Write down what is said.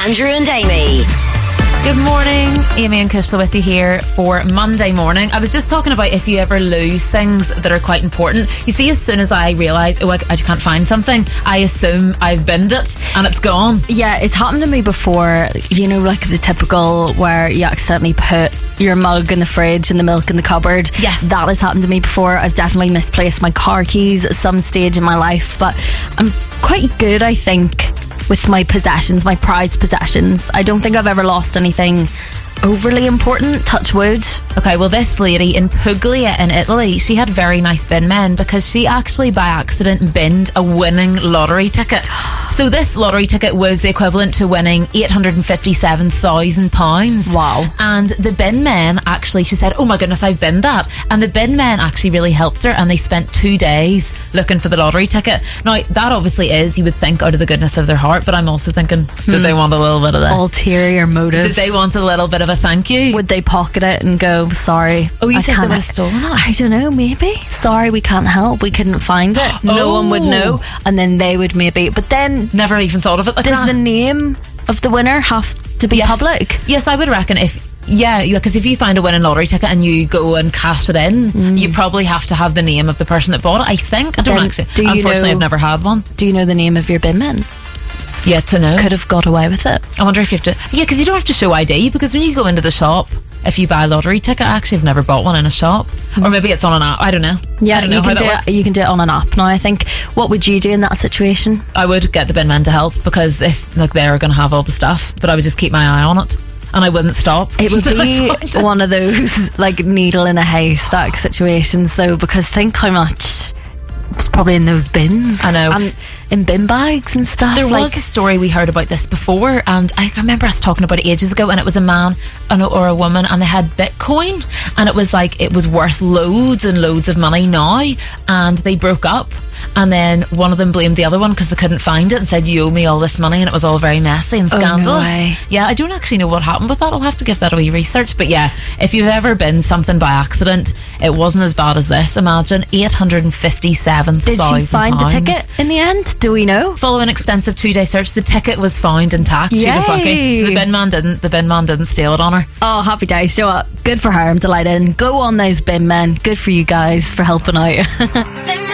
Andrew and Amy. Good morning, Amy and Kushla with you here for Monday morning. I was just talking about if you ever lose things that are quite important. You see, as soon as I realise, I can't find something, I assume I've binned it and it's gone. Yeah, it's happened to me before, you know, like the typical where you accidentally put your mug in the fridge and the milk in the cupboard. Yes. That has happened to me before. I've definitely misplaced my car keys at some stage in my life, but I'm quite good, I think, with my possessions, my prized possessions. I don't think I've ever lost anything overly important, touch wood. Okay, well, this lady in Puglia in Italy, she had very nice bin men because she actually by accident binned a winning lottery ticket. So this lottery ticket was the equivalent to winning £857,000. Wow. And the bin men actually, she said, oh my goodness, I've binned that. And the bin men actually really helped her, and they spent 2 days looking for the lottery ticket. Now, that obviously is, you would think, out of the goodness of their heart, but I'm also thinking, did they want a little bit of that? Ulterior motive. Did they want a little bit of a thank you? Would they pocket it and go, sorry? Oh, you I think they can't- would have stolen it? I don't know, maybe. Sorry, we can't help. We couldn't find it. No one would know. And then they would maybe. But then, Never even thought of it. does the name of the winner have to be public? Yes, I would reckon because if you find a winning lottery ticket and you go and cash it in, you probably have to have the name of the person that bought it, I think. I don't Then actually. do you Unfortunately, know- I've never had one. Do you know the name of your bin man? Yet to know. Could have got away with it. I wonder if you have to. Yeah, because you don't have to show ID, because when you go into the shop, if you buy a lottery ticket, I actually have never bought one in a shop. Or maybe it's on an app. I don't know. Yeah, I don't know you how can that do works. it. You can do it on an app now, I think. What would you do in that situation? I would get the bin men to help, because if they're going to have all the stuff, but I would just keep my eye on it. And I wouldn't stop. It would until I be found it. one of those like needle in a haystack situations, though, because think how much was probably in those bins. I know. And in bin bags and stuff. There like, was a story we heard about this before, and I remember us talking about it ages ago, and it was a man or a woman, and they had Bitcoin, and it was worth loads and loads of money now, and they broke up, and then one of them blamed the other one because they couldn't find it and said, you owe me all this money, and it was all very messy and Oh, no scandalous. way. Yeah, I don't actually know what happened with that. I'll have to give that a wee research, but yeah, if you've ever been something by accident, it wasn't as bad as this. Imagine £857,000. Did she find the ticket in the end? Do we know? Following an extensive 2-day search, the ticket was found intact. She was lucky. Yay. So the bin man didn't steal it on her. Oh, happy days. You know what? Good for her. I'm delighted. And go on those bin men. Good for you guys for helping out.